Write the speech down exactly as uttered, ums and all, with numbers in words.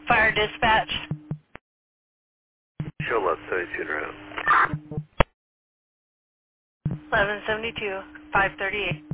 Fire dispatch. Show left seventy-two around. eleven seventy-two, five thirty-eight.